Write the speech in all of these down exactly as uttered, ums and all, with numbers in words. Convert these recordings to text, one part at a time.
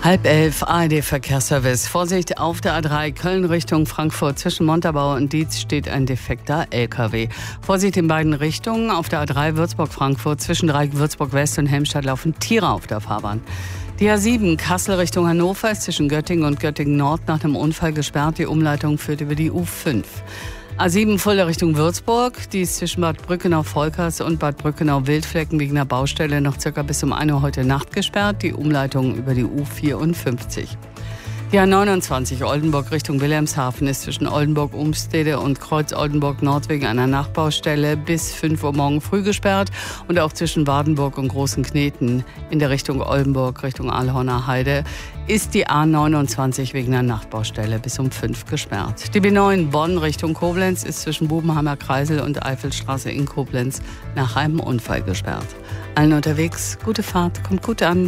Halb elf, A R D-Verkehrsservice. Vorsicht auf der A drei Köln Richtung Frankfurt. Zwischen Montabaur und Dietz steht ein defekter L K W. Vorsicht in beiden Richtungen. Auf der A drei Würzburg-Frankfurt. Zwischen Dreieck Würzburg-West und Helmstadt laufen Tiere auf der Fahrbahn. Die A sieben Kassel Richtung Hannover ist zwischen Göttingen und Göttingen-Nord nach einem Unfall gesperrt. Die Umleitung führt über die U fünf. A sieben Fulda Richtung Würzburg, die ist zwischen Bad Brückenau-Volkers und Bad Brückenau-Wildflecken wegen einer Baustelle noch circa bis um ein Uhr heute Nacht gesperrt, die Umleitung über die U vierundfünfzig. Die A neunundzwanzig Oldenburg Richtung Wilhelmshaven ist zwischen Oldenburg-Umstede und Kreuz-Oldenburg-Nord wegen einer Nachbaustelle bis fünf Uhr morgen früh gesperrt und auch zwischen Wardenburg und Großen Kneten in der Richtung Oldenburg Richtung Aalhorner Heide ist die A neunundzwanzig wegen einer Nachbaustelle bis um fünf gesperrt. Die B neun Bonn Richtung Koblenz ist zwischen Bubenheimer Kreisel und Eifelstraße in Koblenz nach einem Unfall gesperrt. Allen unterwegs, gute Fahrt, kommt gut an.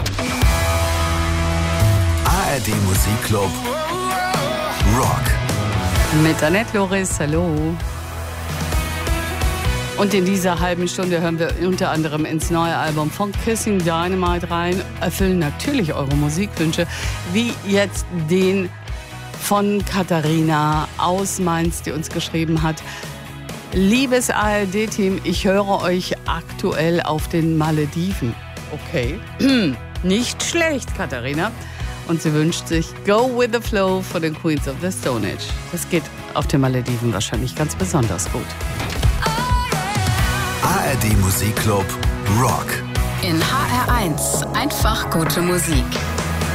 A R D Musikclub Rock. Mit Annette Loris, hallo. Und in dieser halben Stunde hören wir unter anderem ins neue Album von Kissing Dynamite rein, erfüllen natürlich eure Musikwünsche, wie jetzt den von Katharina aus Mainz, die uns geschrieben hat: Liebes A R D-Team, ich höre euch aktuell auf den Malediven. Okay, nicht schlecht, Katharina. Und sie wünscht sich Go With The Flow von den Queens of the Stone Age. Das geht auf den Malediven wahrscheinlich ganz besonders gut. A R D Musikclub Rock. In H R eins einfach gute Musik.